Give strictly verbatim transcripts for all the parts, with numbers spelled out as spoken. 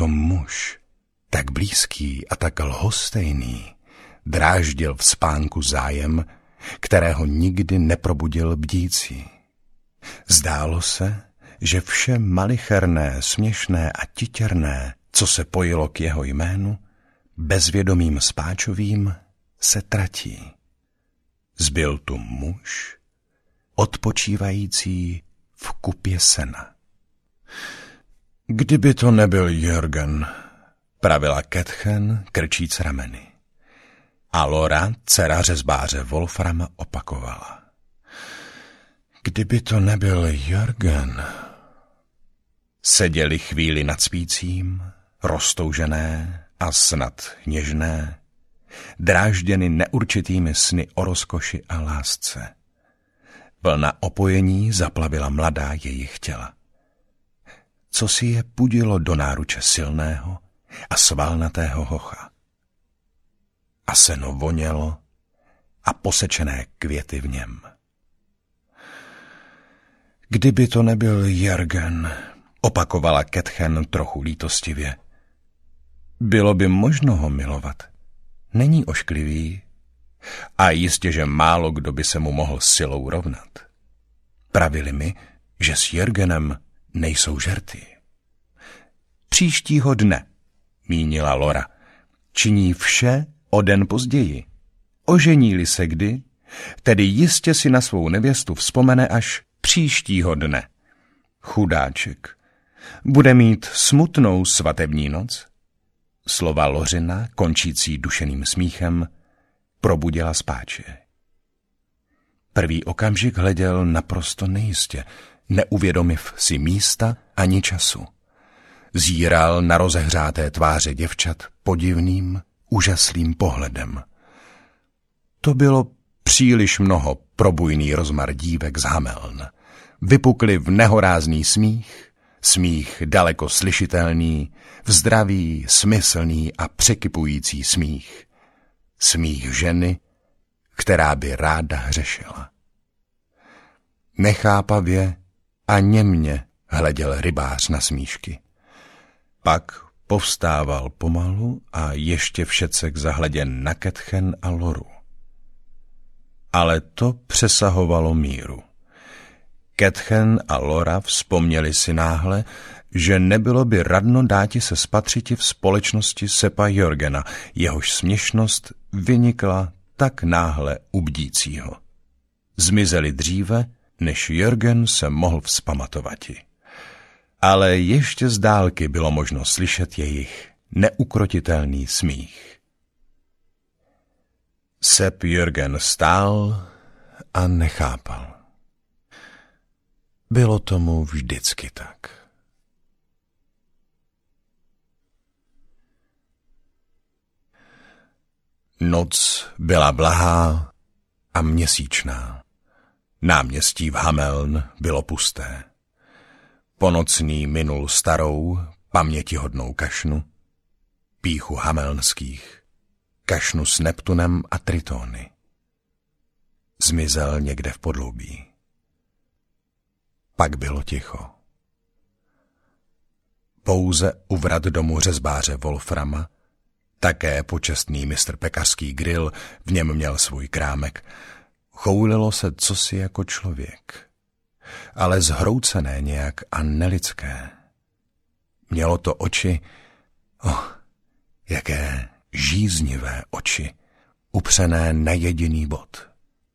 to muž, tak blízký a tak lhostejný, dráždil v spánku zájem, kterého nikdy neprobudil bdící. Zdálo se, že vše malicherné, směšné a titěrné, co se pojilo k jeho jménu, bezvědomým spáčovým, se tratí. Zbyl tu muž, odpočívající v kupě sena. Kdyby to nebyl Jürgen, pravila Kätchen, krčíc rameny. A Lora, dcera řezbáře Wolframa, opakovala. Kdyby to nebyl Jürgen. Seděli chvíli nad spícím, roztoužené a snad něžné, drážděny neurčitými sny o rozkoši a lásce. Vlna opojení zaplavila mladá jejich těla. Co si je pudilo do náruče silného a svalnatého hocha. A seno vonělo a posečené květy v něm. Kdyby to nebyl Jürgen, opakovala Kätchen trochu lítostivě. Bylo by možno ho milovat. Není ošklivý a jistě, že málo kdo by se mu mohl silou rovnat. Pravili mi, že s Jürgenem nejsou žerty. Příštího dne, mínila Lora, činí vše o den později. Ožení-li se kdy, tedy jistě si na svou nevěstu vzpomene až příštího dne. Chudáček, bude mít smutnou svatební noc? Slova Lořina, končící dušeným smíchem, probudila spáče. Prvý okamžik hleděl naprosto nejistě, neuvědomiv si místa ani času. Zíral na rozehřáté tváře děvčat podivným, úžaslým pohledem. To bylo příliš mnoho pro bujný rozmar dívek z Hameln. Vypukli v nehorázný smích, smích daleko slyšitelný, v zdravý, smyslný a překypující smích. Smích ženy, která by ráda hřešila. Nechápavě a němně hleděl rybář na smíšky. Pak povstával pomalu a ještě všecek zahleděn na Kätchen a Loru. Ale to přesahovalo míru. Kätchen a Lora vzpomněli si náhle, že nebylo by radno dáti se spatřiti v společnosti sepa Jürgena, jehož směšnost vynikla tak náhle u bdícího. Zmizeli dříve, než Jürgen se mohl vzpamatovati. Ale ještě z dálky bylo možno slyšet jejich neukrotitelný smích. Sep Jürgen stál a nechápal. Bylo tomu vždycky tak. Noc byla blahá a měsíčná. Náměstí v Hameln bylo pusté. Ponocný minul starou, pamětihodnou kašnu, pýchu hamelnských, kašnu s Neptunem a Tritony. Zmizel někde v podloubí. Pak bylo ticho. Pouze u vrat domu řezbáře Wolframa, také počestný mistr pekařský Grill, v něm měl svůj krámek, choulilo se cosi jako člověk, ale zhroucené nějak a nelidské. Mělo to oči, oh, jaké žíznivé oči, upřené na jediný bod.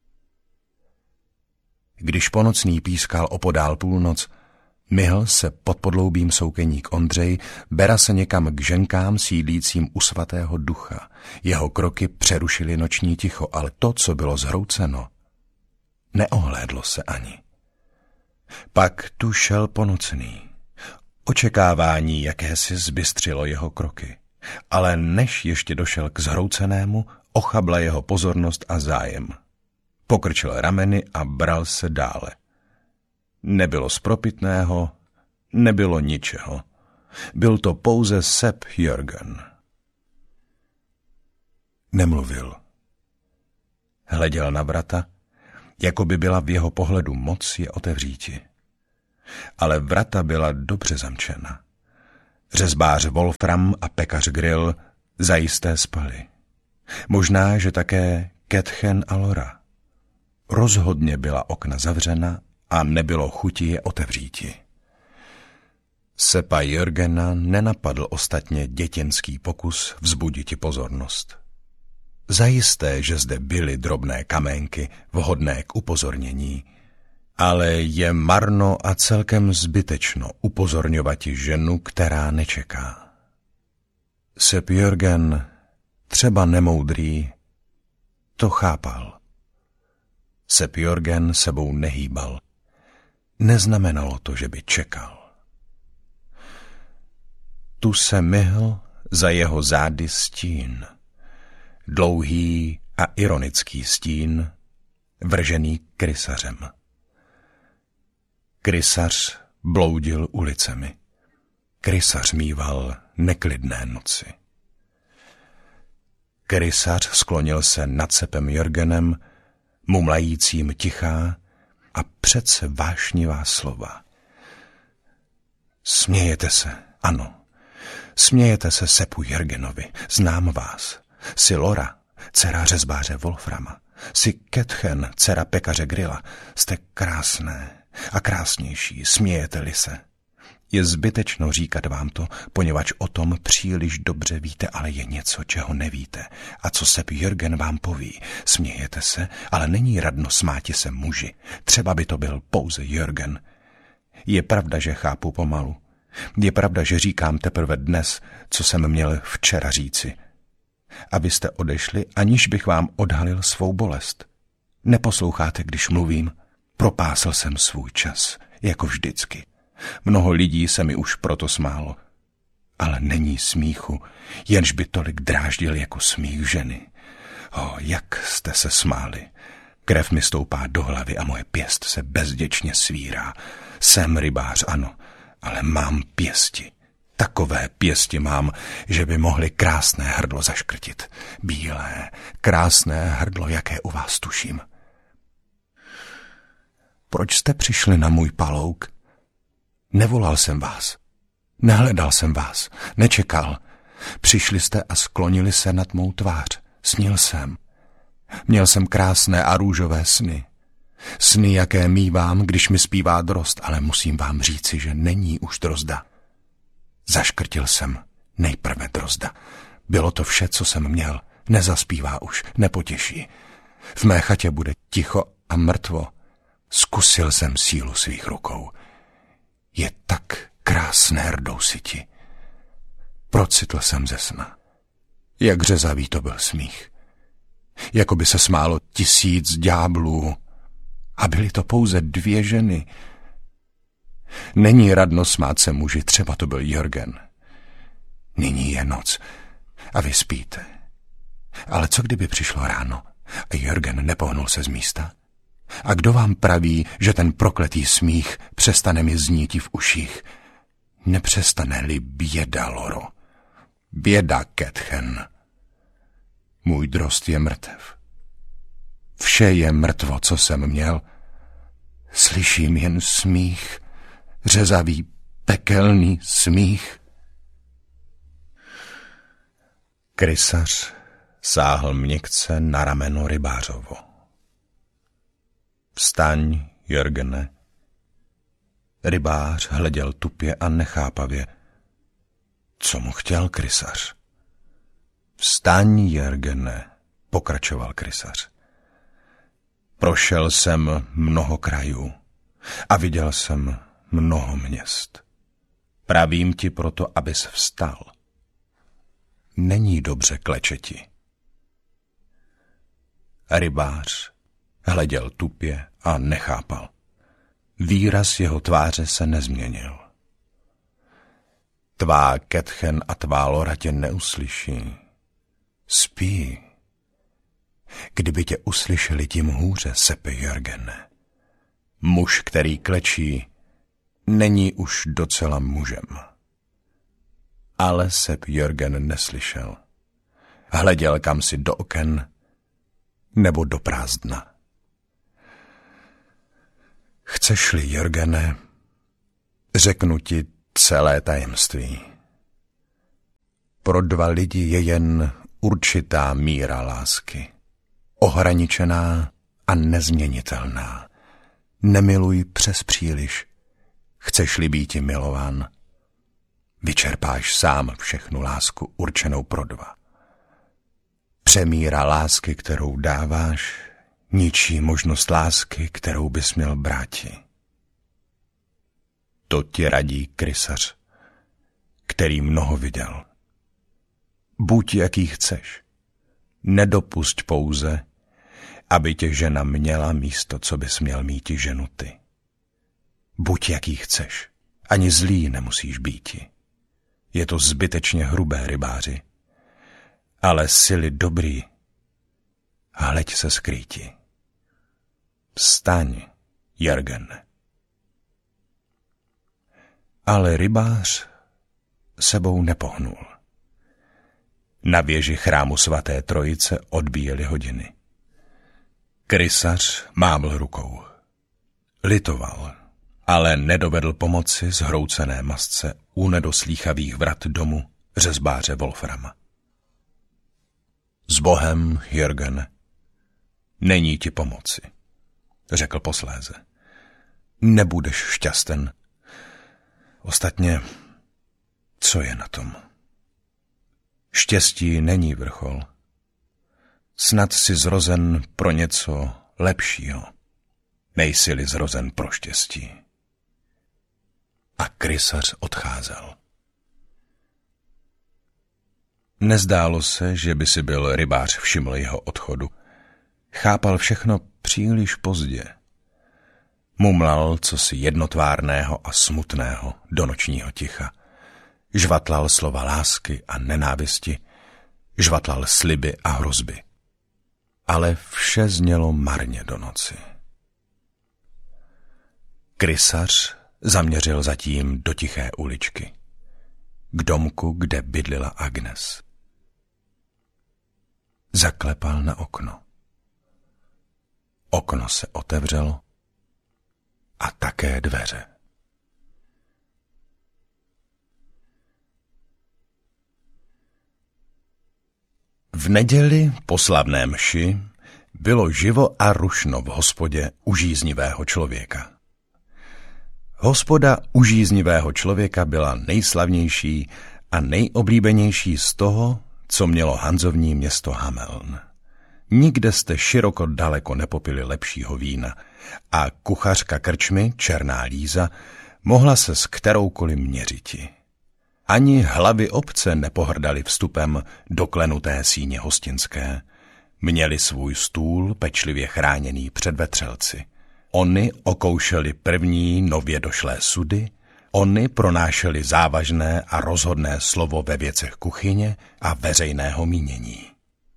Když ponocný pískal opodál půlnoc, myhl se pod podloubím soukeník Ondřej, bera se někam k ženkám sídlícím u svatého ducha. Jeho kroky přerušily noční ticho, ale to, co bylo zhrouceno, neohlédlo se ani. Pak tu šel ponocný. Očekávání jakési zbystřilo jeho kroky, ale než ještě došel k zhroucenému, ochabla jeho pozornost a zájem. Pokrčil rameny a bral se dále. Nebylo spropitného, nebylo ničeho. Byl to pouze sep Jürgen. Nemluvil. Hleděl na vrata, jako by byla v jeho pohledu moc je otevříti. Ale vrata byla dobře zamčena. Řezbář Wolfram a pekař Grill zajisté spali. Možná, že také Kätchen a Lora. Rozhodně byla okna zavřena a nebylo chuti je otevříti. Seppa Jörgena nenapadl ostatně dětinský pokus vzbuditi pozornost. Zajisté, že zde byly drobné kaménky vhodné k upozornění, ale je marno a celkem zbytečno upozorňovati ženu, která nečeká. Sepp Jörgen, třeba nemoudrý, to chápal. Sepp Jörgen sebou nehýbal. Neznamenalo to, že by čekal. Tu se myhl za jeho zády stín. Dlouhý a ironický stín, vržený krysařem. Krysař bloudil ulicemi. Krysař mýval neklidné noci. Krysař sklonil se nad Seppem Jörgenem, mumlajícím tichá a přece vášnivá slova. Smějete se, ano, smějete se Seppu Jörgenovi, znám vás. Jsi Lora, dcera řezbáře Wolframa. Jsi Kätchen, dcera pekaře Grilla. Jste krásné a krásnější, smějete-li se. Je zbytečno říkat vám to, poněvadž o tom příliš dobře víte, ale je něco, čeho nevíte. A co Sepp Jörgen vám poví? Smějete se, ale není radno smáti se muži. Třeba by to byl pouze Jörgen. Je pravda, že chápu pomalu. Je pravda, že říkám teprve dnes, co jsem měl včera říci. Abyste odešli, aniž bych vám odhalil svou bolest. Neposloucháte, když mluvím? Propásl jsem svůj čas, jako vždycky. Mnoho lidí se mi už proto smálo. Ale není smíchu, jenž by tolik dráždil jako smích ženy. O, jak jste se smáli. Krev mi stoupá do hlavy a moje pěst se bezděčně svírá. Jsem rybář, ano, ale mám pěsti. Takové pěsti mám, že by mohly krásné hrdlo zaškrtit. Bílé, krásné hrdlo, jaké u vás tuším. Proč jste přišli na můj palouk? Nevolal jsem vás. Nehledal jsem vás. Nečekal. Přišli jste a sklonili se nad mou tvář. Snil jsem. Měl jsem krásné a růžové sny. Sny, jaké mívám, když mi zpívá drozd, ale musím vám říci, že není už drozda. Zaškrtil jsem nejprve drozda. Bylo to vše, co jsem měl. Nezaspívá už, nepotěší. V mé chatě bude ticho a mrtvo. Zkusil jsem sílu svých rukou. Je tak krásné rdousiti. Procitl jsem ze sna. Jak řezavý to byl smích. Jako by se smálo tisíc ďáblů. A byly to pouze dvě ženy. Není radno smát se muži, třeba to byl Jörgen. Nyní je noc a vy spíte. Ale co kdyby přišlo ráno a Jörgen nepohnul se z místa? A kdo vám praví, že ten prokletý smích přestane mi zníti v uších? Nepřestane-li běda, Loro. Běda, Kätchen. Můj drozd je mrtev. Vše je mrtvo, co jsem měl. Slyším jen smích, řezavý, pekelný smích. Krysař sáhl měkce na rameno rybářovo. Vstaň, Jörgene. Rybář hleděl tupě a nechápavě. Co mu chtěl krysař? Vstaň, Jörgene, pokračoval krysař. Prošel jsem mnoho krajů a viděl jsem mnoho měst. Pravím ti proto, abys vstal. Není dobře klečeti. Rybář hleděl tupě a nechápal. Výraz jeho tváře se nezměnil. Tvá Kätchen a tvá Lora tě neuslyší. Spí. Kdyby tě uslyšeli, tím hůře, Seppi Jörgene. Muž, který klečí, není už docela mužem. Ale Sepp Jörgen neslyšel. Hleděl kamsi do oken nebo do prázdna. Chceš-li, Jörgene, řeknu ti celé tajemství. pro dva lidi je jen určitá míra lásky. Ohraničená a nezměnitelná. Nemiluj přes příliš. Chceš-li býti milován, vyčerpáš sám všechnu lásku určenou pro dva. Přemíra lásky, kterou dáváš, ničí možnost lásky, kterou bys měl bráti. To ti radí krysař, který mnoho viděl. Buď jaký chceš, nedopusť pouze, aby tě žena měla místo, co bys měl míti ženu ty. Buď jaký chceš, ani zlý nemusíš býti. Je to zbytečně hrubé, rybáři, ale sily dobrý, hleď se skrýti. Vstaň, Jörgen. Ale rybář sebou nepohnul. Na věži chrámu svaté trojice odbíjely hodiny. Krysař mávl rukou. Litoval, ale nedovedl pomoci zhroucené masce u nedoslýchavých vrat domu řezbáře Wolframa. S Bohem, Jörgen, není ti pomoci, řekl posléze. Nebudeš šťasten. Ostatně, co je na tom? Štěstí není vrchol. Snad jsi zrozen pro něco lepšího. Nejsi-li zrozen pro štěstí. A krysař odcházel. Nezdálo se, že by si byl rybář všiml jeho odchodu. Chápal všechno příliš pozdě. Mumlal cosi jednotvárného a smutného do nočního ticha. Žvatlal slova lásky a nenávisti, žvatlal sliby a hrozby. Ale vše znělo marně do noci. Krysař zaměřil zatím do tiché uličky, k domku, kde bydlila Agnes. Zaklepal na okno. Okno se otevřelo a také dveře. V neděli po slavné mši bylo živo a rušno v hospodě užíznivého člověka. Hospoda užíznivého člověka byla nejslavnější a nejoblíbenější z toho, co mělo hanzovní město Hameln. Nikde jste široko daleko nepopili lepšího vína a kuchařka krčmy, černá Líza, mohla se s kteroukoliv měřiti. Ani hlavy obce nepohrdali vstupem do klenuté síně hostinské. Měli svůj stůl pečlivě chráněný před vetřelci. Oni okoušeli první nově došlé sudy, oni pronášeli závažné a rozhodné slovo ve věcech kuchyně a veřejného mínění.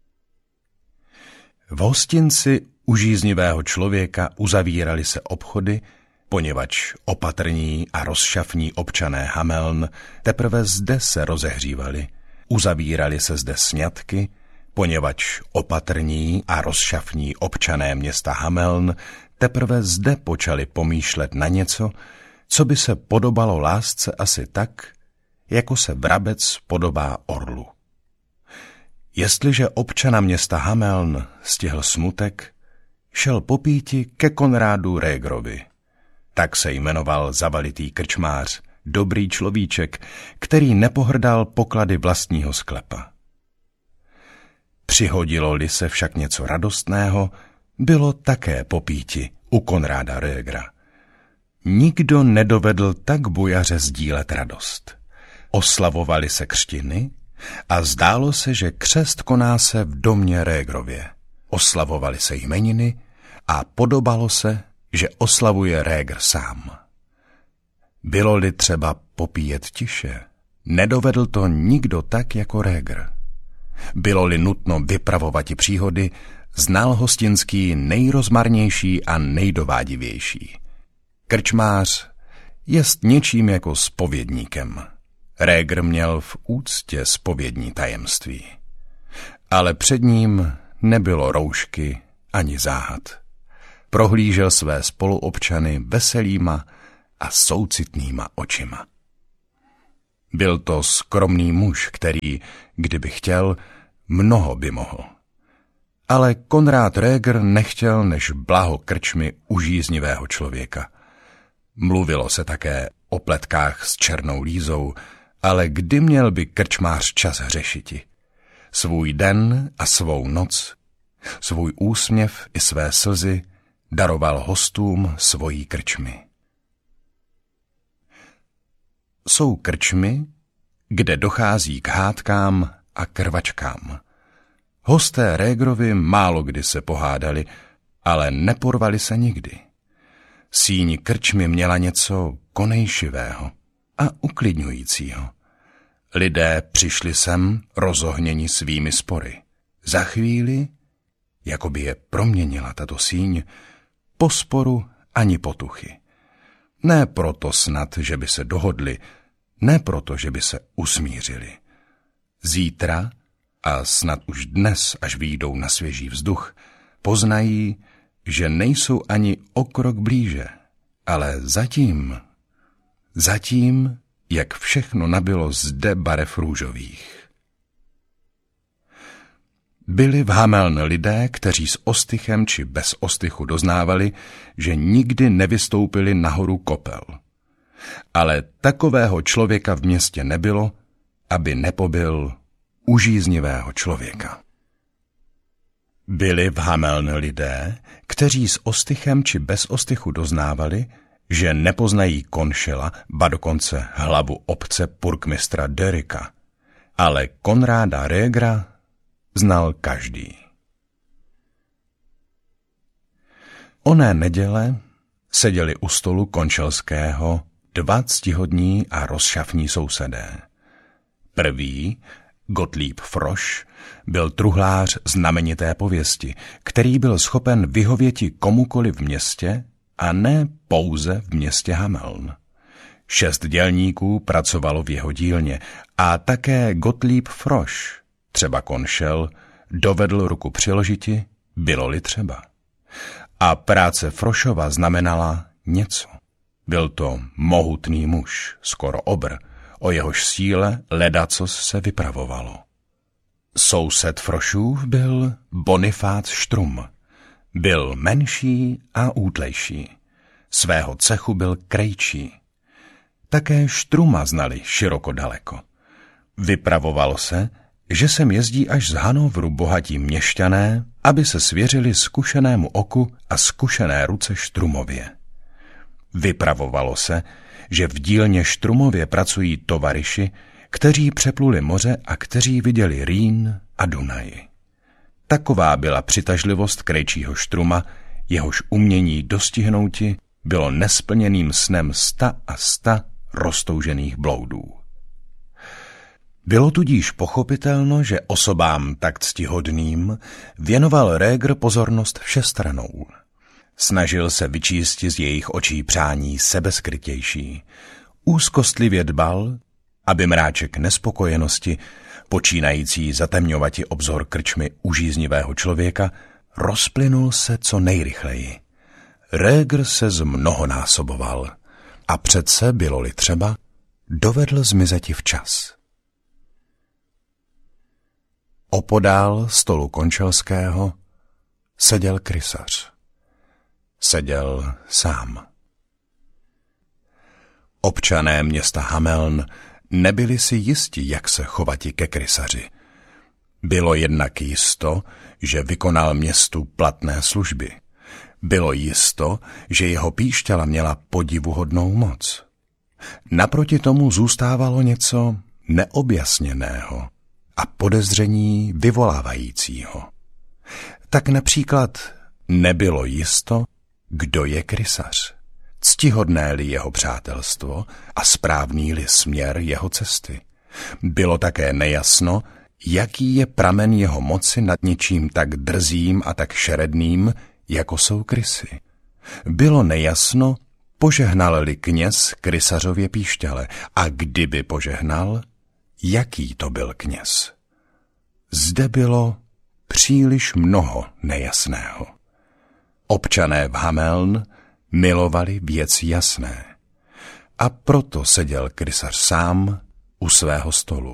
V hostinci užíznivého člověka uzavírali se obchody, poněvadž opatrní a rozšafní občané Hameln teprve zde se rozehřívali, uzavírali se zde sňatky, poněvadž opatrní a rozšafní občané města Hameln teprve zde počali pomýšlet na něco, co by se podobalo lásce asi tak, jako se vrabec podobá orlu. Jestliže občana města Hameln stihl smutek, šel popíti ke Konrádu Régrovi. Tak se jmenoval zavalitý krčmář, dobrý človíček, který nepohrdal poklady vlastního sklepa. Přihodilo-li se však něco radostného, bylo také popíti u Konráda Régra. Nikdo nedovedl tak bujaře sdílet radost. Oslavovali se křtiny a zdálo se, že křest koná se v domě Régrově. Oslavovali se jmeniny a podobalo se, že oslavuje Régr sám. Bylo-li třeba popíjet tiše, nedovedl to nikdo tak jako Régr. Bylo-li nutno vypravovati příhody, znal hostinský nejrozmarnější a nejdovádivější. Krčmář jest něčím jako zpovědníkem. Régr měl v úctě zpovědní tajemství. Ale před ním nebylo roušky ani záhad. Prohlížel své spoluobčany veselýma a soucitnýma očima. Byl to skromný muž, který, kdyby chtěl, mnoho by mohl. Ale Konrád Röger nechtěl než blaho krčmy užíznivého člověka. Mluvilo se také o pletkách s černou Lízou, ale kdy měl by krčmář čas hřešiti? Svůj den a svou noc, svůj úsměv i své slzy daroval hostům svojí krčmy. Jsou krčmy, kde dochází k hádkám a krvačkám. Hosté Rögerovi málo kdy se pohádali, ale neporvali se nikdy. Síň krčmy měla něco konejšivého a uklidňujícího. Lidé přišli sem rozohněni svými spory. Za chvíli, jako by je proměnila tato síň, po sporu ani potuchy. Ne proto snad, že by se dohodli, ne proto, že by se usmířili. Zítra, a snad už dnes, až vyjdou na svěží vzduch, poznají, že nejsou ani o krok blíže, ale zatím, zatím, jak všechno nabylo zde barev růžových. Byli v Hameln lidé, kteří s ostychem či bez ostychu doznávali, že nikdy nevystoupili nahoru Kopel. Ale takového člověka v městě nebylo, aby nepobyl užíznivého člověka. Byli v Hameln lidé, kteří s ostychem či bez ostychu doznávali, že nepoznají Konšela, ba dokonce hlavu obce purkmistra Dörrika, ale Konráda Rögera znal každý. Oné neděle seděli u stolu Konšelského dva ctihodní a rozšafní sousedé. Prvý, Gottlieb Frosch, byl truhlář znamenité pověsti, který byl schopen vyhověti komukoli v městě a ne pouze v městě Hameln. Šest dělníků pracovalo v jeho dílně a také Gottlieb Frosch, třeba Konšel, dovedl ruku přiložiti, bylo-li třeba. A práce Froschova znamenala něco. Byl to mohutný muž, skoro obr, o jehož síle ledacos se vypravovalo. Soused Froschův byl Bonifác Štrum. Byl menší a útlejší. Svého cechu byl krejčí. Také Štruma znali široko daleko. Vypravovalo se, že sem jezdí až z Hanovru bohatí měšťané, aby se svěřili zkušenému oku a zkušené ruce Štrumově. Vypravovalo se, že v dílně Štrumově pracují tovariši, kteří přepluli moře a kteří viděli Rýn a Dunaj. Taková byla přitažlivost krejčího Štruma, jehož umění dostihnouti bylo nesplněným snem sta a sta roztoužených bloudů. Bylo tudíž pochopitelno, že osobám tak ctihodným věnoval Röger pozornost všestranou. Snažil se vyčístit z jejich očí přání sebeskrytější. Úzkostlivě dbal, aby mráček nespokojenosti, počínající zatemňovati obzor krčmy užíznivého člověka, rozplynul se co nejrychleji. Röger se zmnohonásoboval a přece, bylo-li třeba, dovedl zmizeti včas. Opodál stolu Končelského seděl krysař. Seděl sám. Občané města Hameln nebyli si jisti, jak se chovati ke krysaři. Bylo jednak jisto, že vykonal městu platné služby. Bylo jisto, že jeho píšťala měla podivuhodnou moc. Naproti tomu zůstávalo něco neobjasněného a podezření vyvolávajícího. Tak například nebylo jisto, kdo je krysař, ctihodné-li jeho přátelstvo a správný-li směr jeho cesty. Bylo také nejasno, jaký je pramen jeho moci nad něčím tak drzým a tak šeredným, jako jsou krysy. Bylo nejasno, požehnal-li kněz krysařově píšťale a kdyby požehnal, jaký to byl kněz. Zde bylo příliš mnoho nejasného. Občané v Hameln milovali věci jasné. A proto seděl krysař sám u svého stolu.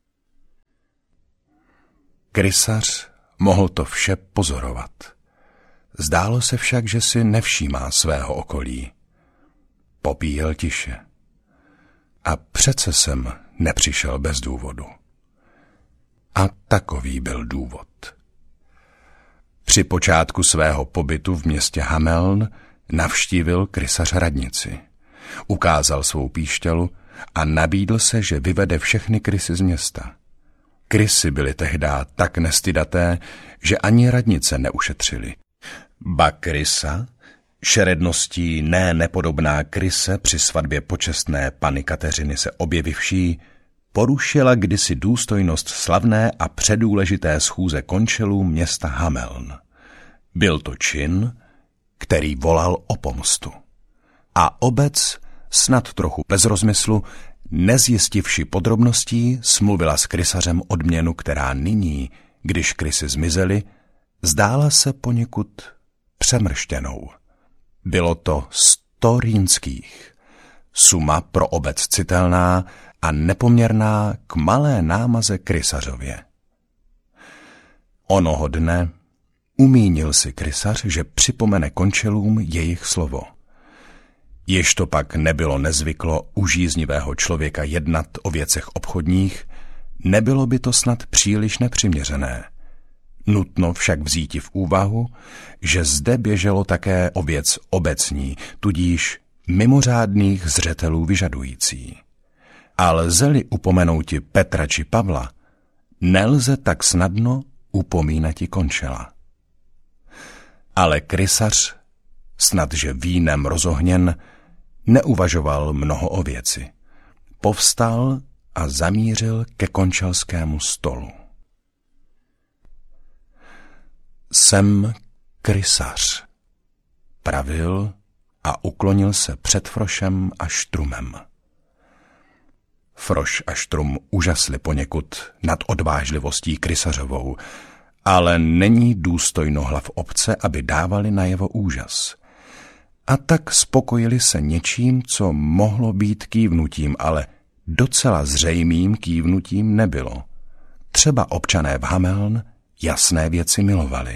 Krysař mohl to vše pozorovat. Zdálo se však, že si nevšímá svého okolí. Popíjel tiše. A přece jsem nepřišel bez důvodu. A takový byl důvod. Při počátku svého pobytu v městě Hameln navštívil krysař radnici. Ukázal svou píšťalu a nabídl se, že vyvede všechny krysy z města. Krysy byly tehdá tak nestydaté, že ani radnice neušetřili. Ba krysa, šeredností ne nepodobná kryse při svatbě počestné Panny Kateřiny se objevivší, porušila kdysi důstojnost slavné a předůležité schůze končelů města Hameln. Byl to čin, který volal o pomstu. A obec, snad trochu bez rozmyslu, nezjistivši podrobností, smluvila s krysařem odměnu, která nyní, když krysy zmizely, zdála se poněkud přemrštěnou. Bylo to sto rýnských, suma pro obec citelná a nepoměrná k malé námaze krysařově. Onoho dne umínil si krysař, že připomene končelům jejich slovo. Jež to pak nebylo nezvyklo u žíznivého člověka jednat o věcech obchodních, nebylo by to snad příliš nepřiměřené. Nutno však vzíti v úvahu, že zde běželo také o věc obecní, tudíž mimořádných zřetelů vyžadující. A lze-li upomenouti Petra či Pavla, nelze tak snadno upomínati končela. Ale krysař, snadže vínem rozohněn, neuvažoval mnoho o věci. Povstal a zamířil ke končelskému stolu. Jsem krysař, pravil a uklonil se před Frošem a Štrumem. Froš a Štrum užasli poněkud nad odvážlivostí krysařovou, ale není důstojno hlav obce, aby dávali najevo úžas. A tak spokojili se něčím, co mohlo být kývnutím, ale docela zřejmým kývnutím nebylo. Třeba občané v Hameln jasné věci milovali.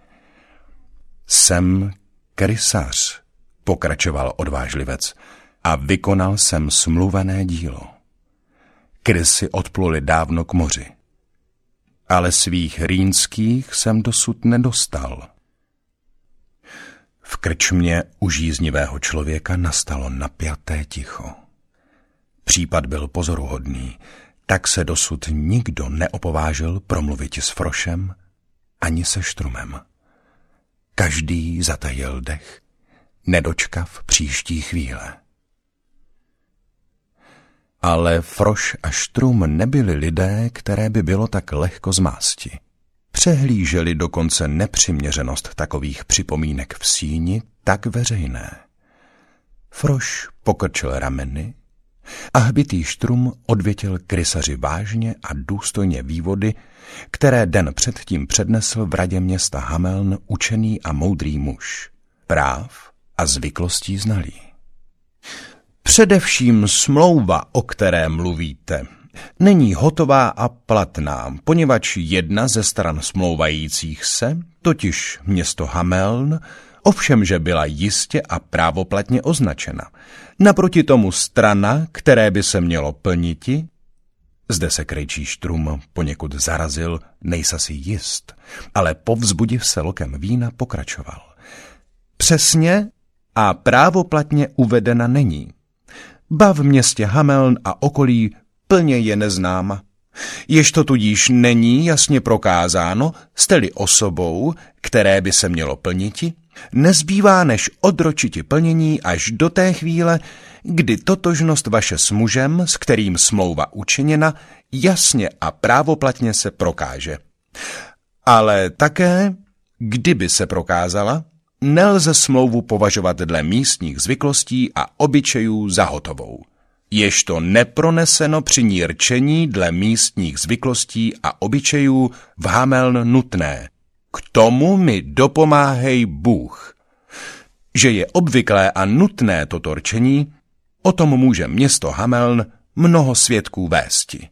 Jsem krysař, pokračoval odvážlivec, a vykonal jsem smluvené dílo. Krysy odpluli dávno k moři. Ale svých rýnských jsem dosud nedostal. V krčmě u žíznivého člověka nastalo napjaté ticho. Případ byl pozoruhodný, tak se dosud nikdo neopovážil promluvit s Frošem ani se Štrumem. Každý zatajil dech, nedočkav příští chvíle. Ale Froš a Štrum nebyli lidé, které by bylo tak lehko zmásti. Přehlíželi dokonce nepřiměřenost takových připomínek v síni tak veřejné. Froš pokrčil rameny a hbitý Štrum odvětil krysaři vážně a důstojně vývody, které den předtím přednesl v radě města Hameln učený a moudrý muž, práv a zvyklostí znalý. Především smlouva, o které mluvíte, není hotová a platná, poněvadž jedna ze stran smlouvajících se, totiž město Hameln, ovšemže byla jistě a právoplatně označena. Naproti tomu strana, které by se mělo plniti, zde se krejčí Štrum poněkud zarazil, nejsa si jist, ale povzbudiv se lokem vína pokračoval. Přesně a právoplatně uvedena není. Ba v městě Hameln a okolí plně je neznáma. Jež to tudíž není jasně prokázáno, jste-li osobou, které by se mělo plniti, nezbývá než odročiti plnění až do té chvíle, kdy totožnost vaše s mužem, s kterým smlouva učiněna, jasně a právoplatně se prokáže. Ale také, kdyby se prokázala, nelze smlouvu považovat dle místních zvyklostí a obyčejů za hotovou. Jež to neproneseno při ní rčení dle místních zvyklostí a obyčejů v Hameln nutné. K tomu mi dopomáhej Bůh. Že je obvyklé a nutné toto rčení, o tom může město Hameln mnoho svědků vésti.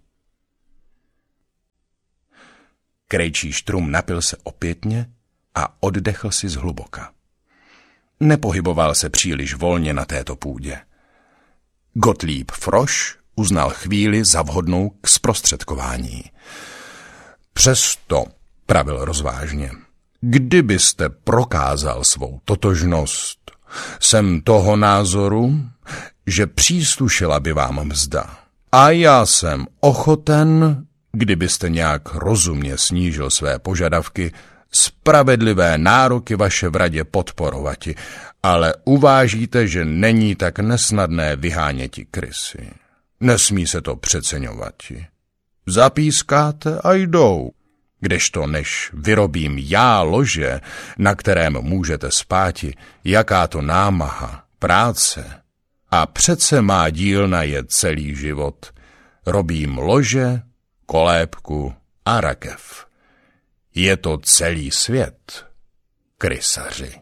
Krejčí štrum napil se opětně a oddechl si zhluboka. Nepohyboval se příliš volně na této půdě. Gottlieb Frosch uznal chvíli za vhodnou k zprostředkování. Přesto, pravil rozvážně, kdybyste prokázal svou totožnost, jsem toho názoru, že příslušela by vám mzda. A já jsem ochoten, kdybyste nějak rozumně snížil své požadavky, spravedlivé nároky vaše v radě podporovati, ale uvážíte, že není tak nesnadné vyháněti krysy. Nesmí se to přeceňovati. Zapískáte a jdou, kdežto než vyrobím já lože, na kterém můžete spáti, jaká to námaha, práce. A přece má dílna je celý život. Robím lože, kolébku a rakev. Je to celý svět, krysaři.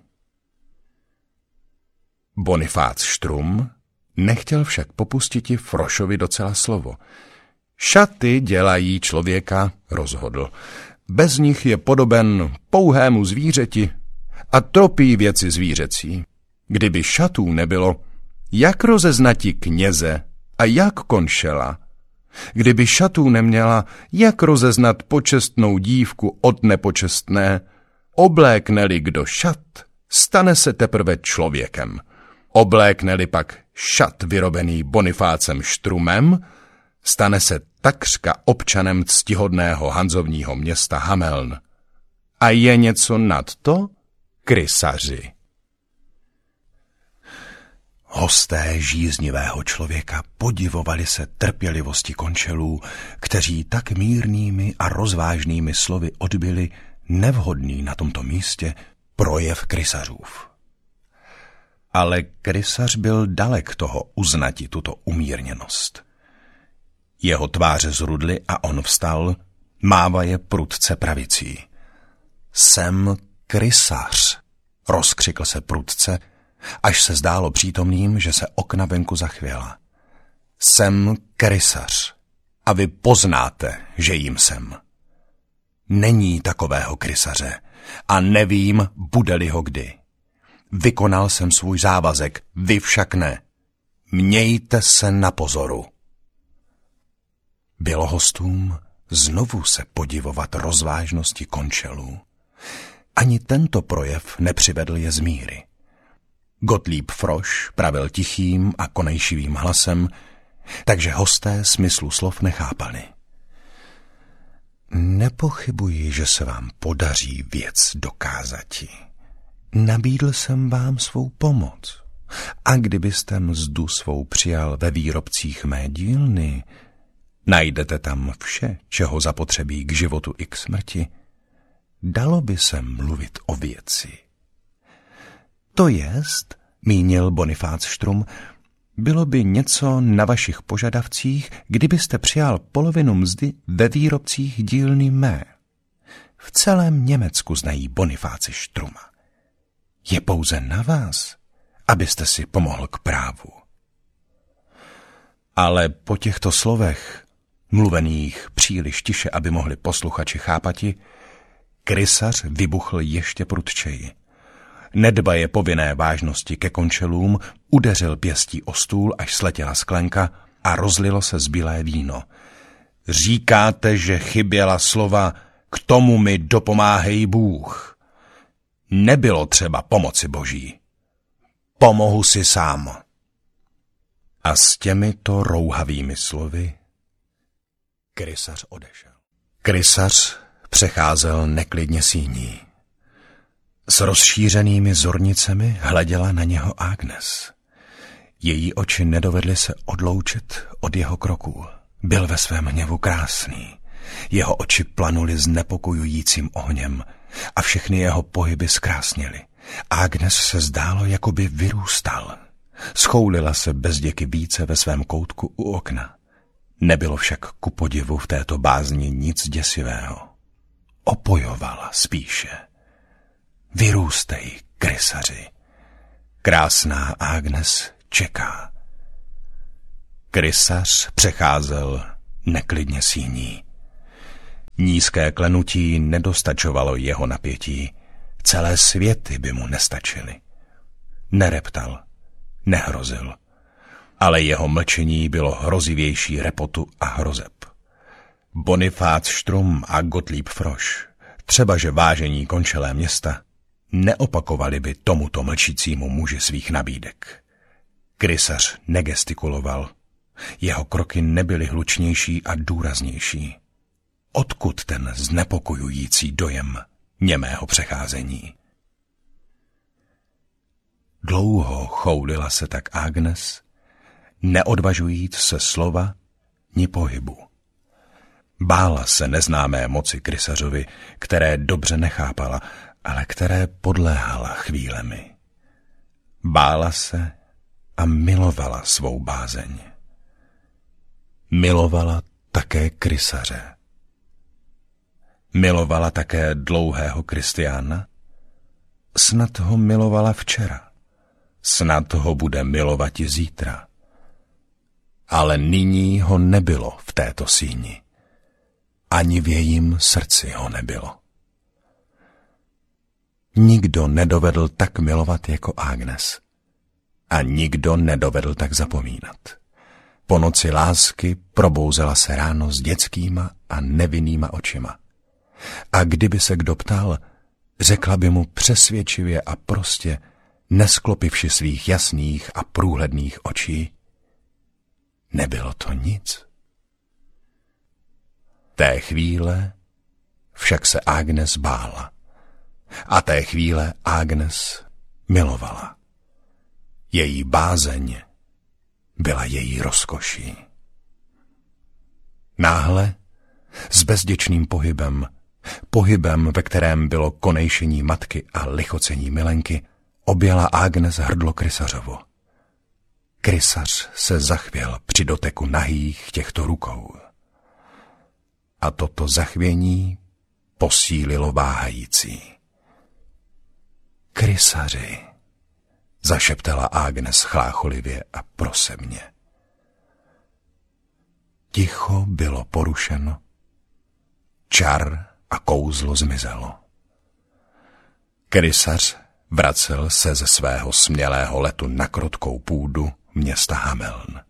Bonifác Štrum nechtěl však popustiti Froschovi docela slovo. Šaty dělají člověka, rozhodl. Bez nich je podoben pouhému zvířeti a tropí věci zvířecí. Kdyby šatů nebylo, jak rozeznati kněze a jak konšela? Kdyby šatů neměla, jak rozeznat počestnou dívku od nepočestné? Oblékne-li kdo šat, stane se teprve člověkem. Oblékne-li pak šat vyrobený Bonifácem Štrumem, stane se takřka občanem ctihodného hanzovního města Hameln. A je něco nad to, krysaři? Hosté žíznivého člověka podivovali se trpělivosti končelů, kteří tak mírnými a rozvážnými slovy odbyli nevhodný na tomto místě projev krysařův. Ale krysař byl dalek toho uznati tuto umírněnost. Jeho tváře zrudly a on vstal, mávaje prudce pravicí. Jsem krysař, rozkřikl se prudce, až se zdálo přítomným, že se okna venku zachvěla. Jsem krysař a vy poznáte, že jim jsem. Není takového krysaře a nevím, bude-li ho kdy. Vykonal jsem svůj závazek, vy však ne. Mějte se na pozoru. Bylo hostům znovu se podivovat rozvážnosti končelů. Ani tento projev nepřivedl je z míry. Gottlieb Frosch pravil tichým a konejšivým hlasem, takže hosté smyslu slov nechápali. Nepochybuji, že se vám podaří věc dokázati. Nabídl jsem vám svou pomoc. A kdybyste mzdu svou přijal ve výrobcích mé dílny, najdete tam vše, čeho zapotřebí k životu i k smrti. Dalo by se mluvit o věci. To jest, mínil Bonifác Štrum, bylo by něco na vašich požadavcích, kdybyste přijal polovinu mzdy ve výrobcích dílny mé. V celém Německu znají Bonifáce Štruma. Je pouze na vás, abyste si pomohl k právu. Ale po těchto slovech, mluvených příliš tiše, aby mohli posluchači chápati, krysař vybuchl ještě prudčeji. Nedbaje povinné vážnosti ke končelům, udeřil pěstí o stůl, až sletěla sklenka a rozlilo se zbylé víno. Říkáte, že chyběla slova k tomu mi dopomáhej Bůh. Nebylo třeba pomoci Boží. Pomohu si sám. A s těmito rouhavými slovy krysař odešel. Krysař přecházel neklidně síní. S rozšířenými zornicemi hleděla na něho Agnes. Její oči nedovedly se odloučit od jeho kroků. Byl ve svém hněvu krásný. Jeho oči planuly znepokojujícím ohněm a všechny jeho pohyby zkrásněly. Agnes se zdálo, jako by vyrůstal. Schoulila se bezděky více ve svém koutku u okna. Nebylo však ku podivu v této bázni nic děsivého. Opojovala spíše. Vyrůstej, krysaři. Krásná Agnes čeká. Krysař přecházel neklidně síní. Nízké klenutí nedostačovalo jeho napětí. Celé světy by mu nestačily. Nereptal, nehrozil, ale jeho mlčení bylo hrozivější repotu a hrozeb. Bonifác Štrum a Gottlieb Frosch, třebaže vážení končelé města, neopakovali by tomuto mlčícímu muži svých nabídek. Krysař negestikuloval. Jeho kroky nebyly hlučnější a důraznější. Odkud ten znepokojující dojem němého přecházení? Dlouho choulila se tak Agnes, neodvažujíc se slova ni pohybu. Bála se neznámé moci Krysařovi, které dobře nechápala, ale které podléhala chvílemi. Bála se a milovala svou bázeň. Milovala také Krysaře. Milovala také dlouhého Kristiána. Snad ho milovala včera. Snad ho bude milovat i zítra. Ale nyní ho nebylo v této síni. Ani v jejím srdci ho nebylo. Nikdo nedovedl tak milovat jako Agnes. A nikdo nedovedl tak zapomínat. Po noci lásky probouzela se ráno s dětskýma a nevinnýma očima. A kdyby se kdo ptal, řekla by mu přesvědčivě a prostě, nesklopivši svých jasných a průhledných očí, nebylo to nic. Té chvíle však se Agnes bála. A té chvíle Agnes milovala. Její bázeň byla její rozkoší. Náhle, s bezděčným pohybem, pohybem, ve kterém bylo konejšení matky a lichocení milenky, objala Agnes hrdlo Krysařovo. Krysař se zachvěl při doteku nahých těchto rukou. A toto zachvění posílilo váhající. Krysaři, zašeptala Agnes chlácholivě a prosebně. Ticho bylo porušeno. Čar a kouzlo zmizelo. Krysař vracel se ze svého smělého letu na krotkou půdu města Hameln.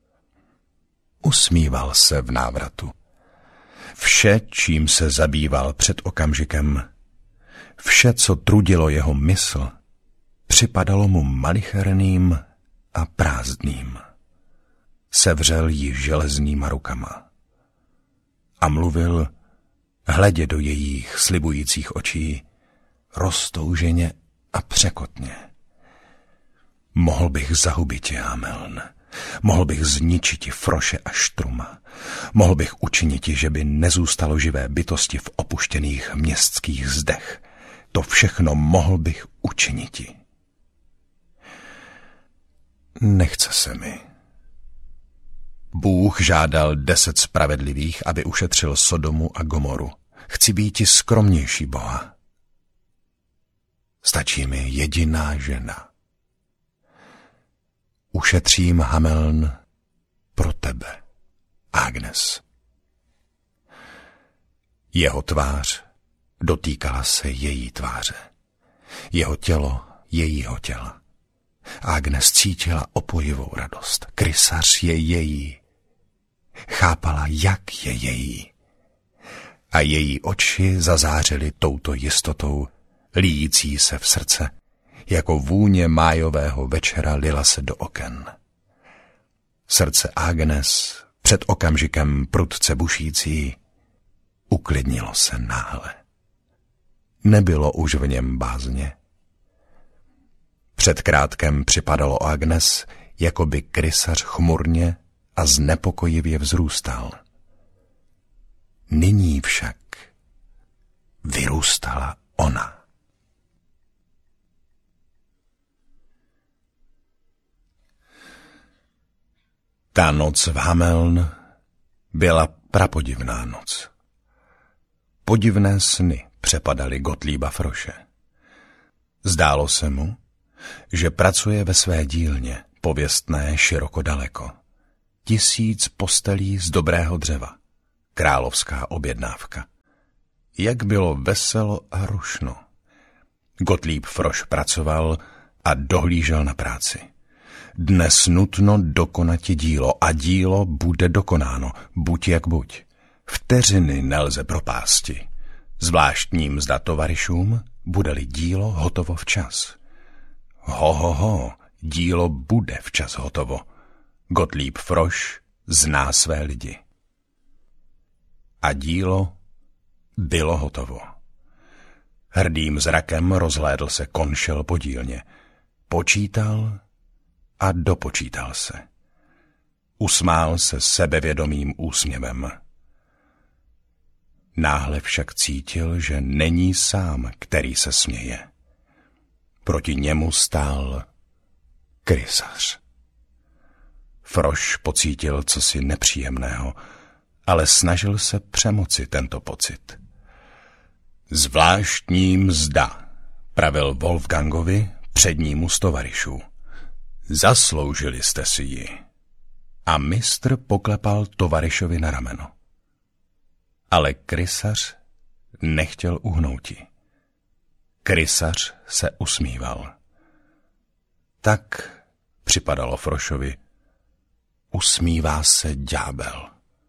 Usmíval se v návratu. Vše, čím se zabýval před okamžikem, vše, co trudilo jeho mysl, připadalo mu malicherným a prázdným. Sevřel ji železnýma rukama a mluvil, hledě do jejich slibujících očí, roztouženě a překotně. Mohl bych zahubit Hameln, mohl bych zničiti Froše a Štruma, mohl bych učiniti, že by nezůstalo živé bytosti v opuštěných městských zdech. To všechno mohl bych učiniti. Nechce se mi. Bůh žádal deset spravedlivých, aby ušetřil Sodomu a Gomoru. Chci býti skromnější Boha. Stačí mi jediná žena. Ušetřím Hameln pro tebe, Agnes. Jeho tvář dotýkala se její tváře. Jeho tělo jejího těla. Agnes cítila opojivou radost. Krysař je její. Chápala, jak je její. A její oči zazářily touto jistotou, líjící se v srdce, jako vůně májového večera lila se do oken. Srdce Agnes, před okamžikem prudce bušící, uklidnilo se náhle. Nebylo už v něm bázně. Před krátkem připadalo Agnes, jako by Krysař chmurně a znepokojivě vzrůstal. Nyní však vyrůstala ona. Ta noc v Hameln byla prapodivná noc. Podivné sny přepadaly Gottlieba Frosche. Zdálo se mu, že pracuje ve své dílně, pověstné široko daleko. tisíc postelí z dobrého dřeva. Královská objednávka. Jak bylo veselo a rušno. Gottlieb Frosch pracoval a dohlížel na práci. Dnes nutno dokonati dílo a dílo bude dokonáno, buď jak buď. Vteřiny nelze propásti. Zvláštní mzda tovarišům, bude-li dílo hotovo včas. Ho, ho, ho, dílo bude včas hotovo. Gottlieb Frosch zná své lidi. A dílo bylo hotovo. Hrdým zrakem rozhlédl se konšel po dílně. Počítal a dopočítal se. Usmál se sebevědomým úsměvem. Náhle však cítil, že není sám, který se směje. Proti němu stál krysař. Frosch pocítil cosi nepříjemného, ale snažil se přemoci tento pocit. Zvláštní mzda, pravil Wolfgangovi přednímu z tovarišů. Zasloužili jste si ji. A mistr poklepal tovarišovi na rameno. Ale krysař nechtěl uhnouti. Krysař se usmíval. Tak, připadalo Froschovi, usmívá se ďábel.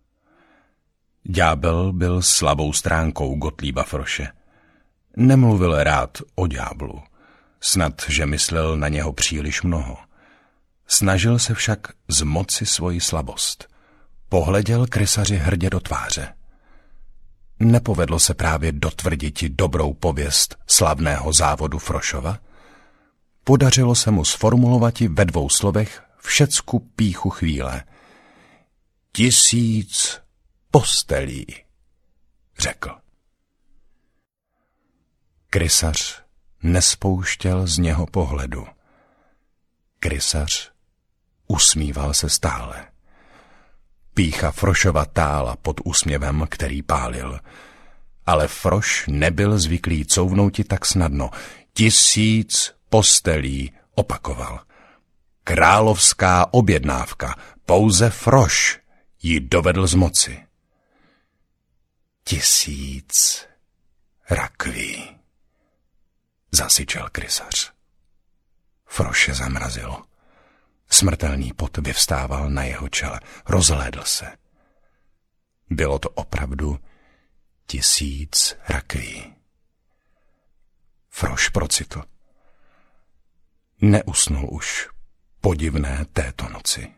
Ďábel byl slabou stránkou Gottlieba Frosche. Nemluvil rád o ďáblu, snad, že myslel na něho příliš mnoho. Snažil se však zmoci svoji slabost. Pohleděl krysaři hrdě do tváře. Nepovedlo se právě dotvrditi dobrou pověst slavného závodu Froschova? Podařilo se mu sformulovati ve dvou slovech všecku pýchu chvíle. Tisíc postelí, řekl. Krysař nespouštěl z něho pohledu. Krysař usmíval se stále. Pýcha Froschova tála pod úsměvem, který pálil. Ale Frosch nebyl zvyklý couvnouti tak snadno. Tisíc postelí, opakoval. Královská objednávka, pouze Frosch ji dovedl z moci. Tisíc rakví, zasyčel krysař. Frosche zamrazilo. Smrtelný pot vyvstával na jeho čele. Rozhlédl se. Bylo to opravdu tisíc rakví. Frosch procitl. Neusnul už podivné této noci.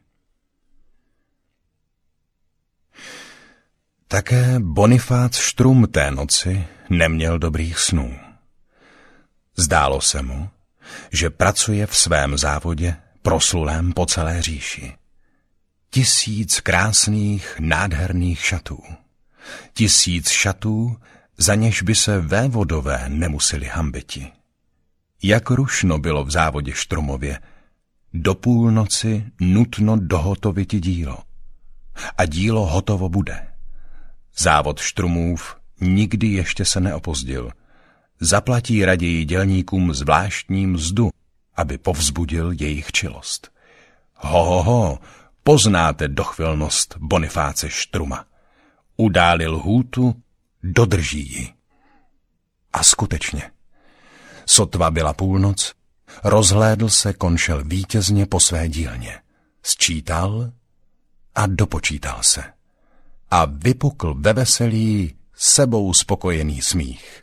Také Bonifác Štrum té noci neměl dobrých snů. Zdálo se mu, že pracuje v svém závodě proslulém po celé říši. Tisíc krásných, nádherných šatů. Tisíc šatů, za něž by se vévodové nemuseli hambiti. Jak rušno bylo v závodě Štrumově, do půlnoci nutno dohotoviti dílo. A dílo hotovo bude. Závod Štrumův nikdy ještě se neopozdil. Zaplatí raději dělníkům zvláštní mzdu, aby povzbudil jejich čilost. Ho, ho, ho, poznáte dochvilnost Bonifáce Štruma. Událi lhůtu, dodrží ji. A skutečně, sotva byla půlnoc, rozhlédl se konšel vítězně po své dílně. Sčítal a dopočítal se. A vypukl ve veselí sebou spokojený smích.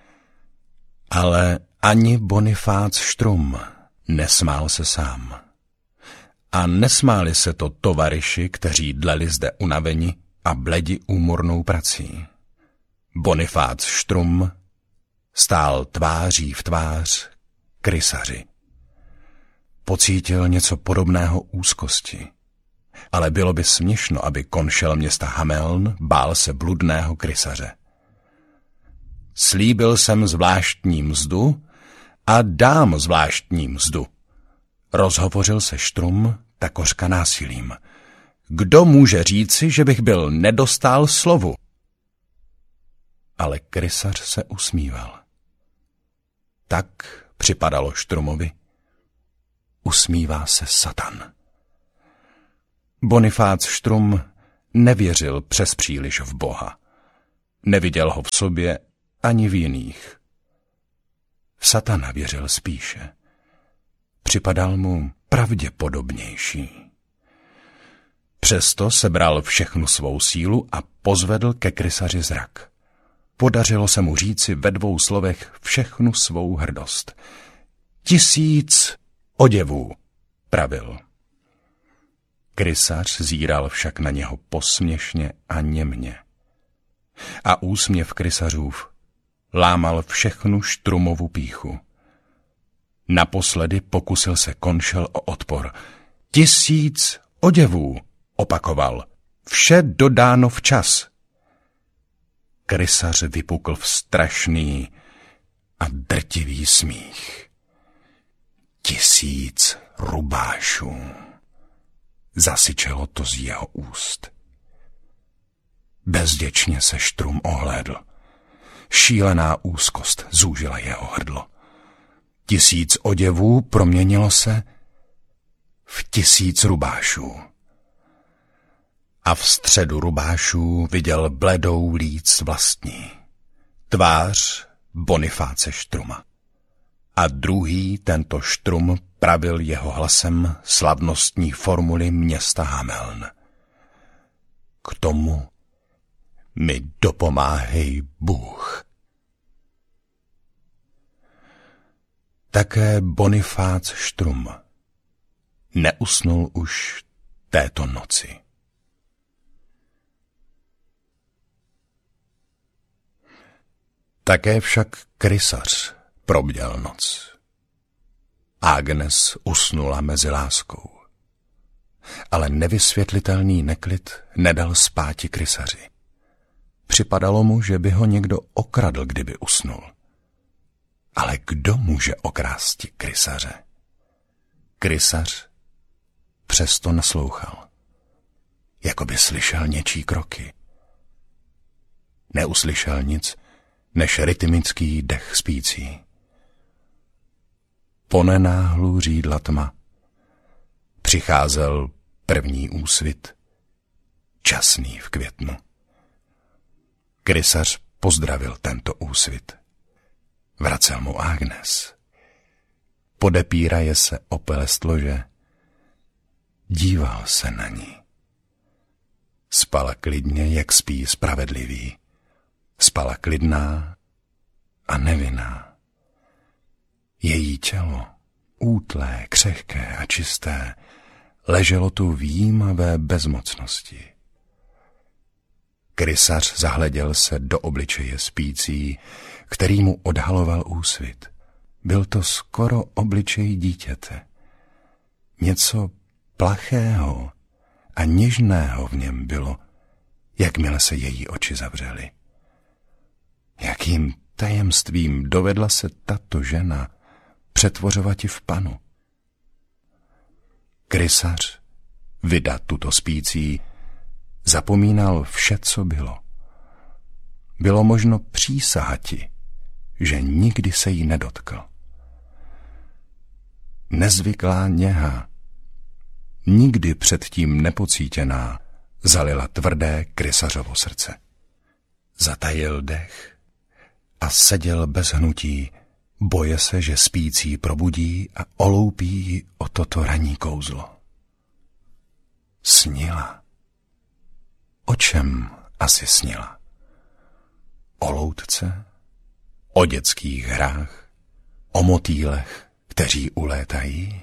Ale ani Bonifác Štrum nesmál se sám. A nesmáli se to tovariši, kteří dleli zde unaveni a bledi úmornou prací. Bonifác Štrum stál tváří v tvář krysaři. Pocítil něco podobného úzkosti. Ale bylo by směšno, aby konšel města Hameln bál se bludného krysaře. Slíbil jsem zvláštní mzdu a dám zvláštní mzdu. Rozhovořil se Štrum takořka násilím. Kdo může říci, že bych byl nedostal slovu? Ale krysař se usmíval. Tak připadalo Štrumovi. Usmívá se Satan. Bonifác Štrum nevěřil přes příliš v Boha. Neviděl ho v sobě ani v jiných. V satana věřil spíše. Připadal mu pravděpodobnější. Přesto sebral všechnu svou sílu a pozvedl ke krysaři zrak. Podařilo se mu říci ve dvou slovech všechnu svou hrdost. Tisíc oděvů, pravil. Krysař zíral však na něho posměšně a němně. A úsměv krysařův lámal všechnu Štrumovu pýchu. Naposledy pokusil se konšel o odpor. Tisíc oděvů, opakoval. Vše dodáno včas. Krysař vypukl v strašný a drtivý smích. Tisíc rubášů. Zasyčelo to z jeho úst. Bezděčně se Štrum ohlédl. Šílená úzkost zúžila jeho hrdlo. Tisíc oděvů proměnilo se v tisíc rubášů. A v středu rubášů viděl bledou líc vlastní. Tvář Bonifáce Štruma. A druhý tento Štrum pravil jeho hlasem slavnostní formuly města Hameln. K tomu mi dopomáhej Bůh. Také Bonifác Štrum neusnul už této noci. Také však krysař probděl noc. Agnes usnula mezi láskou. Ale nevysvětlitelný neklid nedal spáti krysaři. Připadalo mu, že by ho někdo okradl, kdyby usnul. Ale kdo může okrásti krysaře? Krysař přesto naslouchal. Jako by slyšel něčí kroky. Neuslyšel nic, než rytmický dech spící. Ponenáhlu řídla tma. Přicházel první úsvit, časný v květnu. Krysař pozdravil tento úsvit. Vracel mu Agnes. Podepíraje se o pelestlože, díval se na ní. Spala klidně, jak spí spravedlivý. Spala klidná a nevinná. Její tělo, útlé, křehké a čisté, leželo tu v jímavé bezmocnosti. Krysař zahleděl se do obličeje spící, který mu odhaloval úsvit. Byl to skoro obličej dítěte. Něco plachého a něžného v něm bylo, jakmile se její oči zavřely. Jakým tajemstvím dovedla se tato žena přetvořovati v panu? Krysař, vydat tuto spící, zapomínal vše, co bylo. Bylo možno přísahati, že nikdy se jí nedotkl. Nezvyklá něha, nikdy předtím nepocítěná, zalila tvrdé krysařovo srdce. Zatajil dech a seděl bez hnutí, boje se, že spící probudí a oloupí ji o toto ranní kouzlo. Snila. O čem asi snila? O loutce, o dětských hrách, o motýlech, kteří ulétají?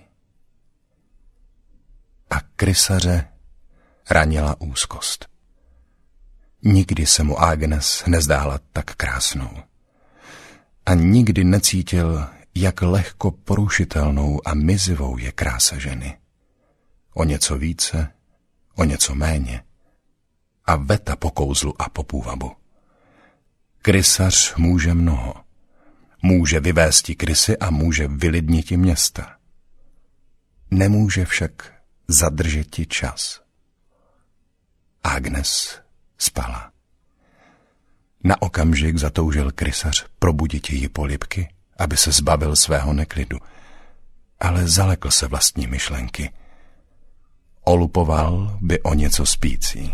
A krysaře ranila úzkost. Nikdy se mu Agnes nezdála tak krásnou. A nikdy necítil, jak lehko porušitelnou a mizivou je krása ženy. O něco více, o něco méně. A veta po kouzlu a po půvabu. Krysař může mnoho. Může vyvésti krysy a může vylidniti města. Nemůže však zadržeti čas. Agnes spala. Na okamžik zatoužil krysař probudit její polibky, aby se zbavil svého neklidu, ale zalekl se vlastní myšlenky. olupoval by o něco spící.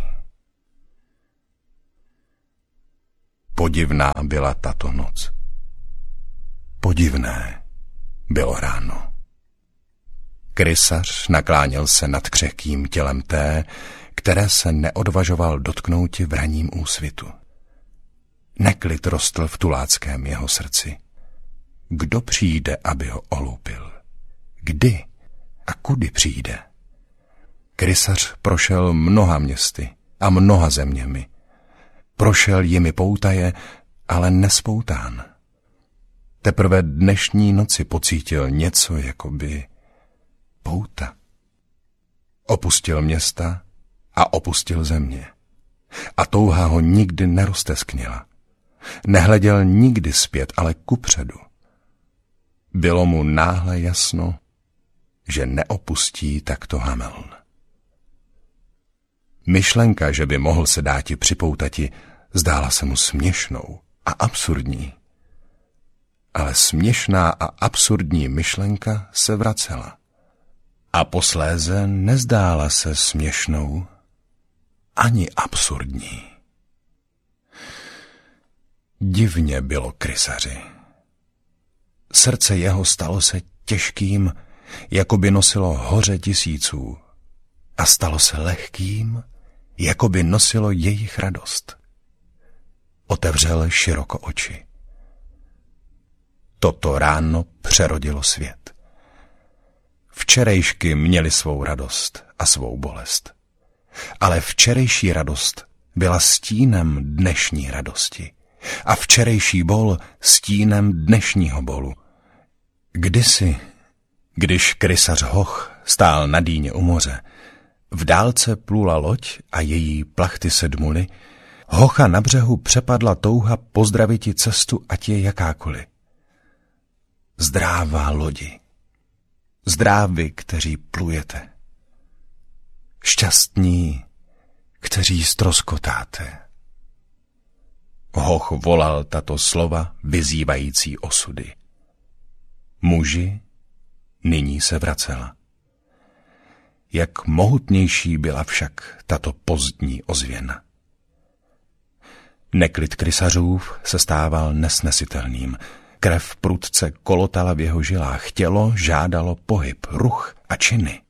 Podivná byla tato noc. Podivné bylo ráno. Krysař nakláněl se nad křehkým tělem té, které se neodvažoval dotknouti v ranním úsvitu. Neklid rostl v tuláckém jeho srdci. Kdo přijde, aby ho olupil? Kdy a kudy přijde? Krysař prošel mnoha městy a mnoha zeměmi. Prošel jimi poutaje, ale nespoután. Teprve dnešní noci pocítil něco jakoby pouta. Opustil města a opustil země. A touha ho nikdy neroztesknila. Nehleděl nikdy zpět, ale kupředu. Bylo mu náhle jasno, že neopustí takto Hameln. Myšlenka, že by mohl se dáti připoutati, zdála se mu směšnou a absurdní. Ale směšná a absurdní myšlenka se vracela. A posléze nezdála se směšnou ani absurdní. Divně bylo Krysaři. Srdce jeho stalo se těžkým, jako by nosilo hoře tisíců, a stalo se lehkým, jako by nosilo jejich radost. Otevřel široko oči. Toto ráno přerodilo svět. Včerejšky měli svou radost a svou bolest. Ale včerejší radost byla stínem dnešní radosti a včerejší bol stínem dnešního bolu. Kdysi, když Krysař Hoch stál na dýně u moře, v dálce plula loď a její plachty se dmuly, Hocha na břehu přepadla touha pozdraviti cestu, ať je jakákoliv. Zdrává lodi, zdrávi, kteří plujete. Šťastní, kteří ztroskotáte. Hoch volal tato slova vyzývající osudy. Muži nyní se vracela. Jak mohutnější byla však tato pozdní ozvěna. Neklid Krysařův se stával nesnesitelným. Krev prudce kolotala v jeho žilách, tělo žádalo pohyb, ruch a činy.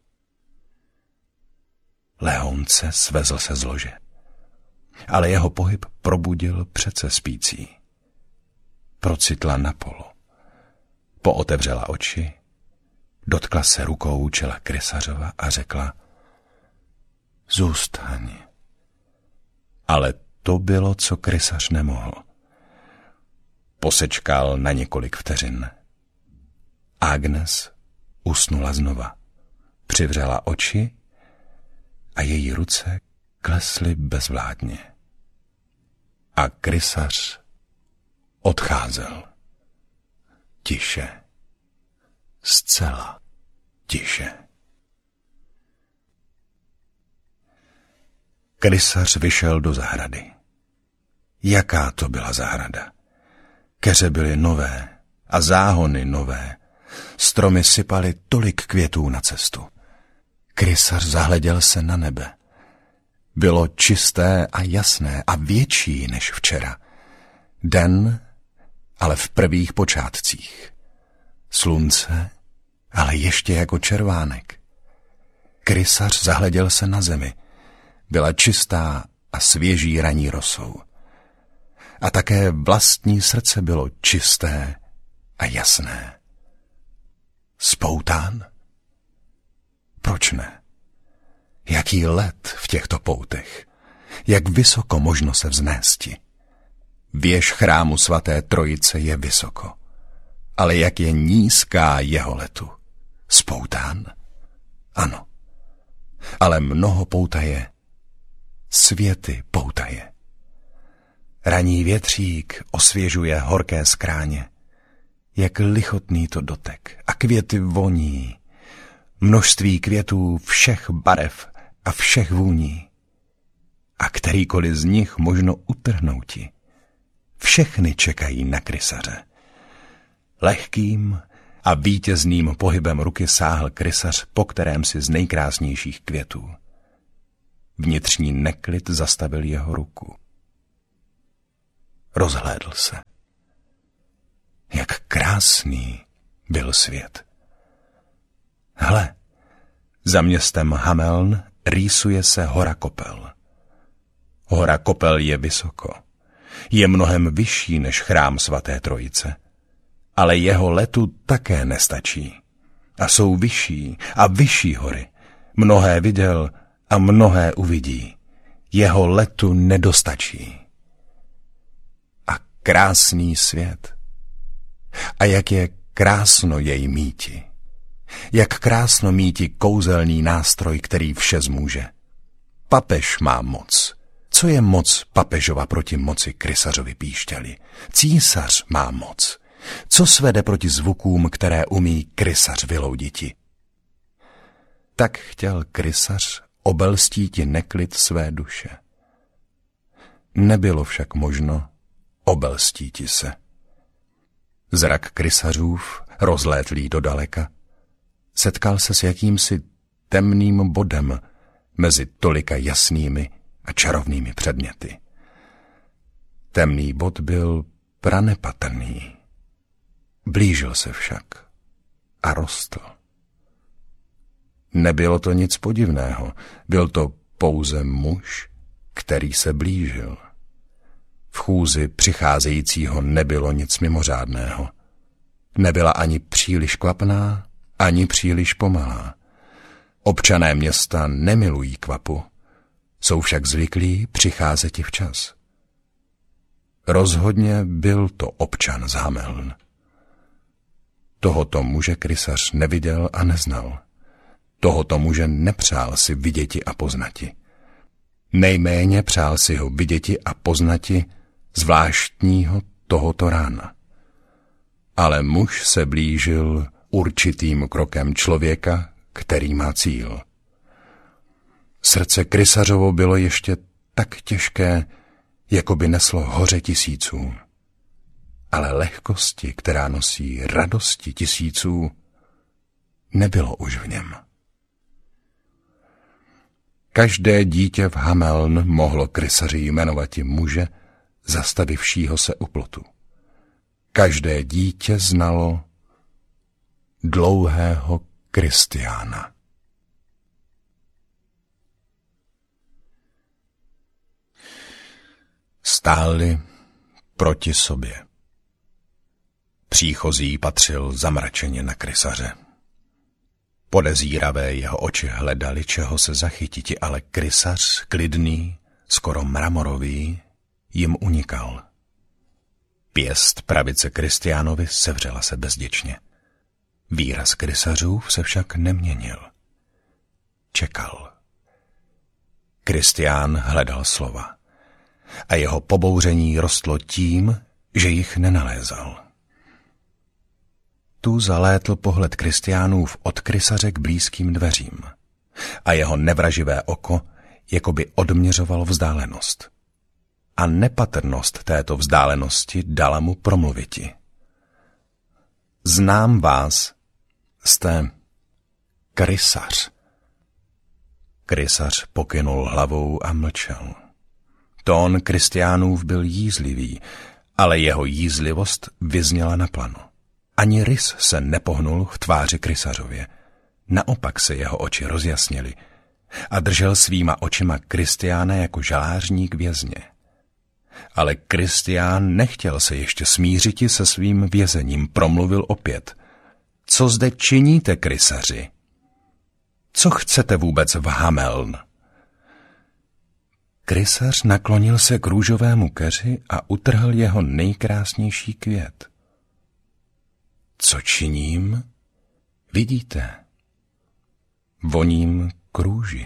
Leonce svezl se z lože, ale jeho pohyb probudil přece spící. Procitla na polo, pootevřela oči, dotkla se rukou čela Krysařova a řekla: Zůstaň. Ale to bylo, co Krysař nemohl. Posečkal na několik vteřin. Agnes usnula znova. Přivřela oči a její ruce klesly bezvládně. A Krysař odcházel. Tiše. Zcela tiše. Krysař vyšel do zahrady. Jaká to byla zahrada? Keře byly nové a záhony nové. Stromy sypaly tolik květů na cestu. Krysař zahleděl se na nebe. Bylo čisté a jasné a větší než včera. Den, ale v prvých počátcích. Slunce, ale ještě jako červánek. Krysař zahleděl se na zemi. Byla čistá a svěží raní rosou. A také vlastní srdce bylo čisté a jasné. Spoután? Proč ne? Jaký let v těchto poutech? Jak vysoko možno se vznésti? Věž chrámu svaté Trojice je vysoko, ale jak je nízká jeho letu? Spoután? Ano, ale mnoho poutaje, světy poutaje. Raní větřík osvěžuje horké skráně, jak lichotný to dotek, a květy voní, množství květů všech barev a všech vůní. A kterýkoliv z nich možno utrhnouti. Všechny čekají na Krysaře. Lehkým a vítězným pohybem ruky sáhl krysař po kterém si z nejkrásnějších květů. Vnitřní neklid zastavil jeho ruku. Rozhlédl se. Jak krásný byl svět. Hle, za městem Hameln rýsuje se hora Kopel. Hora Kopel je vysoko. Je mnohem vyšší než chrám svaté Trojice. Ale jeho letu také nestačí. A jsou vyšší a vyšší hory. Mnohé viděl a mnohé uvidí. Jeho letu nedostačí. A krásný svět. A jak je krásno jej míti. Jak krásno míti kouzelný nástroj, který vše zmůže. Papež má moc. Co je moc papežova proti moci krysařovi píšťaly? Císař má moc. Co svede proti zvukům, které umí krysař vylouditi? Tak chtěl krysař obelstíti neklid své duše. Nebylo však možno obelstíti se. Zrak krysařův, rozlétlý do daleka, setkal se s jakýmsi temným bodem mezi tolika jasnými a čarovnými předměty. Temný bod byl pranepatrný. Blížil se však a rostl. Nebylo to nic podivného, byl to pouze muž, který se blížil. V chůzi přicházejícího nebylo nic mimořádného. Nebyla ani příliš kvapná, ani příliš pomalá. Občané města nemilují kvapu, jsou však zvyklí přicházeti včas. Rozhodně byl to občan z Hameln. Tohoto muže krysař neviděl a neznal. Tohoto muže nepřál si viděti a poznati. Nejméně přál si ho viděti a poznati zvláštního tohoto rána. Ale muž se blížil určitým krokem člověka, který má cíl. Srdce krysařovo bylo ještě tak těžké, jako by neslo hoře tisíců. Ale lehkosti, která nosí radosti tisíců, nebylo už v něm. Každé dítě v Hameln mohlo krysaři jmenovati muže, zastavivšího se u plotu. Každé dítě znalo dlouhého Kristiána. Stáli proti sobě. Příchozí patřil zamračeně na krysaře. Podezíravé jeho oči hledali, čeho se zachytiti, ale krysař, klidný, skoro mramorový, jim unikal. Pěst pravice Kristiánovi sevřela se bezděčně. Výraz krysařův se však neměnil. Čekal. Kristián hledal slova. A jeho pobouření rostlo tím, že jich nenalézal. Tu zalétl pohled Kristiánův od krysaře k blízkým dveřím a jeho nevraživé oko jakoby odměřoval vzdálenost. A nepatrnost této vzdálenosti dala mu promluviti. Znám vás, jste krysař. Krysař pokynul hlavou a mlčel. Tón Kristiánův byl jízlivý, ale jeho jízlivost vyzněla na plano. Ani rys se nepohnul v tváři krysařově. Naopak se jeho oči rozjasnily a držel svýma očima Kristiána jako žalářník vězně. Ale Kristián nechtěl se ještě smířiti se svým vězením, promluvil opět. Co zde činíte, krysaři? Co chcete vůbec v Hameln? Krysař naklonil se k růžovému keři a utrhl jeho nejkrásnější květ. Co činím? Vidíte. Voním k růži.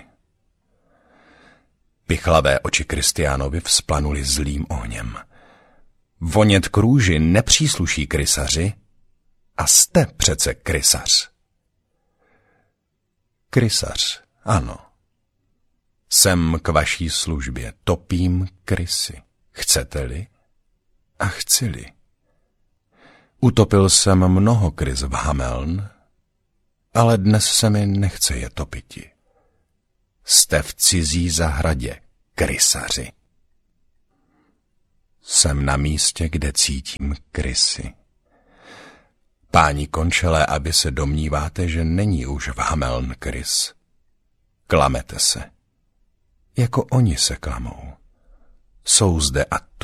Pichlavé oči Kristiánovi vzplanuly zlým ohněm. Vonět k růži nepřísluší krysaři a jste přece krysař. Krysař, ano. Jsem k vaší službě, topím krysy. Chcete-li a chci-li. Utopil jsem mnoho krys v Hameln, ale dnes se mi nechce je topiti. Jste v cizí zahradě, krysaři. Jsem na místě, kde cítím krysy. Páni končelé, aby se domníváte, že není už v Hameln krys. Klamete se. Jako oni se klamou. Jsou zde a